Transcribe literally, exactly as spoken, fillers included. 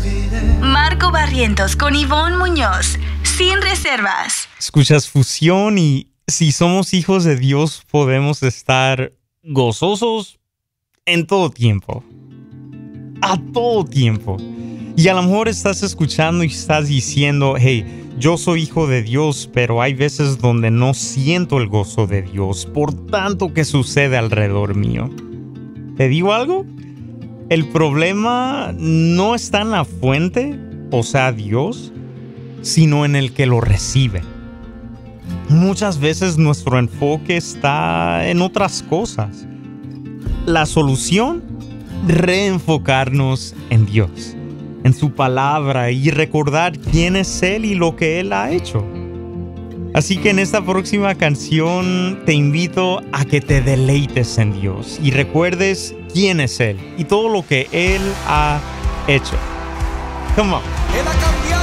Marco Barrientos con Ivonne Muñoz, sin reservas. Escuchas Fusión y si somos hijos de Dios podemos estar gozosos en todo tiempo. A todo tiempo. Y a lo mejor estás escuchando y estás diciendo, hey, yo soy hijo de Dios, pero hay veces donde no siento el gozo de Dios por tanto que sucede alrededor mío. ¿Te digo algo? El problema no está en la fuente, o sea, Dios, sino en el que lo recibe. Muchas veces nuestro enfoque está en otras cosas. La solución, reenfocarnos en Dios, en su palabra y recordar quién es Él y lo que Él ha hecho. Así que en esta próxima canción te invito a que te deleites en Dios y recuerdes quién es Él y todo lo que Él ha hecho. Come on. Él ha cambiado